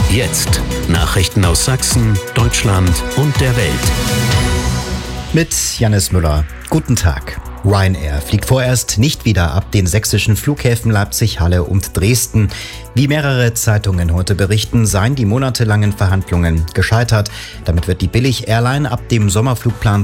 Jetzt Nachrichten aus Sachsen, Deutschland und der Welt. Mit Jannis Müller. Guten Tag. Ryanair fliegt vorerst nicht wieder ab den sächsischen Flughäfen Leipzig, Halle und Dresden. Wie mehrere Zeitungen heute berichten, seien die monatelangen Verhandlungen gescheitert. Damit wird die Billig-Airline ab dem Sommerflugplan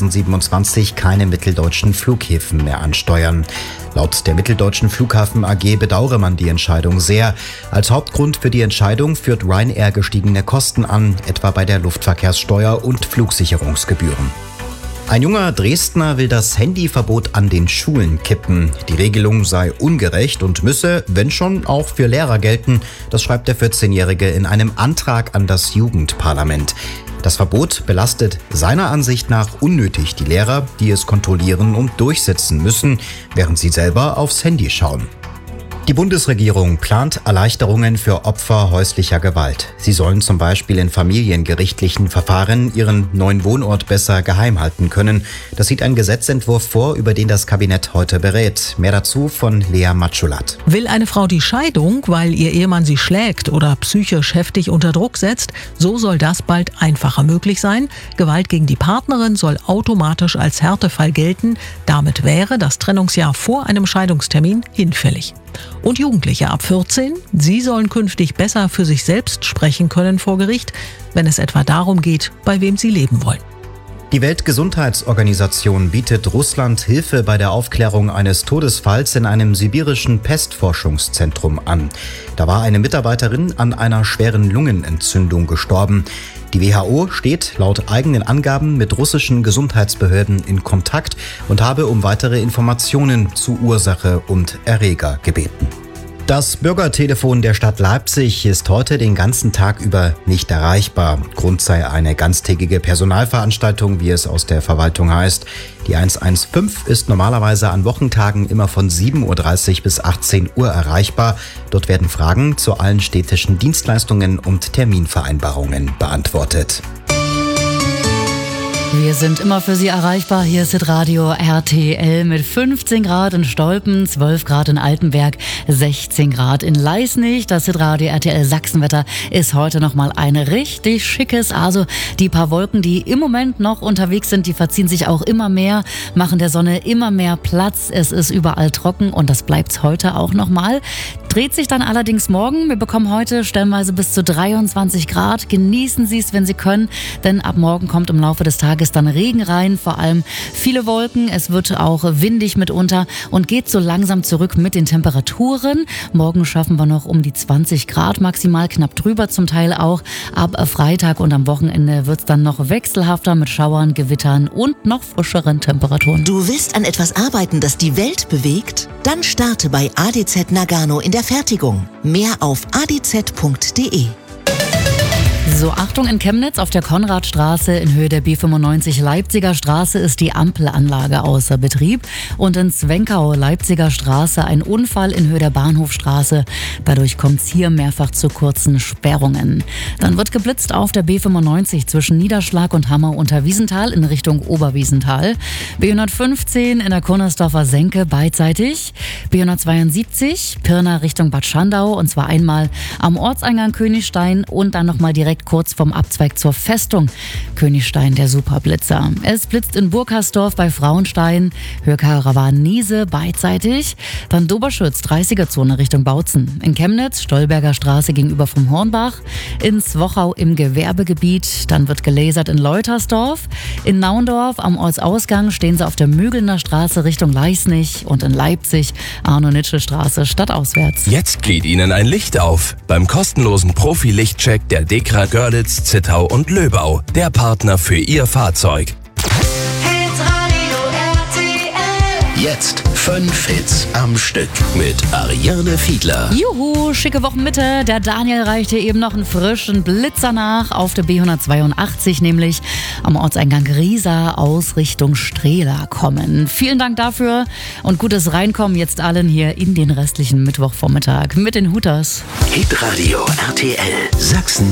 2027 keine mitteldeutschen Flughäfen mehr ansteuern. Laut der Mitteldeutschen Flughafen AG bedauere man die Entscheidung sehr. Als Hauptgrund für die Entscheidung führt Ryanair gestiegene Kosten an, etwa bei der Luftverkehrssteuer und Flugsicherungsgebühren. Ein junger Dresdner will das Handyverbot an den Schulen kippen. Die Regelung sei ungerecht und müsse, wenn schon, auch für Lehrer gelten. Das schreibt der 14-Jährige in einem Antrag an das Jugendparlament. Das Verbot belastet seiner Ansicht nach unnötig die Lehrer, die es kontrollieren und durchsetzen müssen, während sie selber aufs Handy schauen. Die Bundesregierung plant Erleichterungen für Opfer häuslicher Gewalt. Sie sollen zum Beispiel in familiengerichtlichen Verfahren ihren neuen Wohnort besser geheim halten können. Das sieht ein Gesetzentwurf vor, über den das Kabinett heute berät. Mehr dazu von Lea Matschulat. Will eine Frau die Scheidung, weil ihr Ehemann sie schlägt oder psychisch heftig unter Druck setzt, so soll das bald einfacher möglich sein. Gewalt gegen die Partnerin soll automatisch als Härtefall gelten. Damit wäre das Trennungsjahr vor einem Scheidungstermin hinfällig. Und Jugendliche ab 14, sie sollen künftig besser für sich selbst sprechen können vor Gericht, wenn es etwa darum geht, bei wem sie leben wollen. Die Weltgesundheitsorganisation bietet Russland Hilfe bei der Aufklärung eines Todesfalls in einem sibirischen Pestforschungszentrum an. Da war eine Mitarbeiterin an einer schweren Lungenentzündung gestorben. Die WHO steht laut eigenen Angaben mit russischen Gesundheitsbehörden in Kontakt und habe um weitere Informationen zu Ursache und Erreger gebeten. Das Bürgertelefon der Stadt Leipzig ist heute den ganzen Tag über nicht erreichbar. Grund sei eine ganztägige Personalveranstaltung, wie es aus der Verwaltung heißt. Die 115 ist normalerweise an Wochentagen immer von 7.30 Uhr bis 18 Uhr erreichbar. Dort werden Fragen zu allen städtischen Dienstleistungen und Terminvereinbarungen beantwortet. Wir sind immer für Sie erreichbar. Hier ist Radio RTL mit 15 Grad in Stolpen, 12 Grad in Altenberg, 16 Grad in Leisnig. Das Radio RTL Sachsenwetter ist heute nochmal ein richtig schickes. Also die paar Wolken, die im Moment noch unterwegs sind, die verziehen sich auch immer mehr, machen der Sonne immer mehr Platz. Es ist überall trocken und das bleibt heute auch nochmal. Dreht sich dann allerdings morgen. Wir bekommen heute stellenweise bis zu 23 Grad. Genießen Sie es, wenn Sie können, denn ab morgen kommt im Laufe des Tages dann Regen rein, vor allem viele Wolken. Es wird auch windig mitunter und geht so langsam zurück mit den Temperaturen. Morgen schaffen wir noch um die 20 Grad maximal, knapp drüber zum Teil auch. Ab Freitag und am Wochenende wird es dann noch wechselhafter mit Schauern, Gewittern und noch frischeren Temperaturen. Du willst an etwas arbeiten, das die Welt bewegt? Dann starte bei ADZ Nagano in der Fertigung. Mehr auf adz.de. So, Achtung, in Chemnitz auf der Konradstraße in Höhe der B95 Leipziger Straße ist die Ampelanlage außer Betrieb. Und in Zwenkau Leipziger Straße ein Unfall in Höhe der Bahnhofstraße. Dadurch kommt es hier mehrfach zu kurzen Sperrungen. Dann wird geblitzt auf der B95 zwischen Niederschlag und Hammer unter Wiesenthal in Richtung Oberwiesenthal. B115 in der Kunnersdorfer Senke beidseitig. B172 Pirna Richtung Bad Schandau und zwar einmal am Ortseingang Königstein und dann nochmal direkt kurz vom Abzweig zur Festung Königstein, der Superblitzer. Es blitzt in Burgharsdorf bei Frauenstein, Höhe Karawan-Niese beidseitig. Dann Doberschütz, 30er-Zone Richtung Bautzen. In Chemnitz, Stolberger Straße gegenüber vom Hornbach. In Zwochau im Gewerbegebiet. Dann wird gelasert in Leutersdorf. In Naundorf am Ortsausgang stehen sie auf der Mügelner Straße Richtung Leisnig. Und in Leipzig, Arno-Nitschel-Straße stadtauswärts. Jetzt geht Ihnen ein Licht auf beim kostenlosen Profi-Lichtcheck der DEKRA Görlitz, Zittau und Löbau, der Partner für Ihr Fahrzeug. Jetzt 5 Hits am Stück mit Ariane Fiedler. Juhu, schicke Wochenmitte. Der Daniel reichte eben noch einen frischen Blitzer nach auf der B182, nämlich am Ortseingang Riesa aus Richtung Strehla kommen. Vielen Dank dafür und gutes Reinkommen jetzt allen hier in den restlichen Mittwochvormittag mit den Hooters. Hitradio RTL Sachsen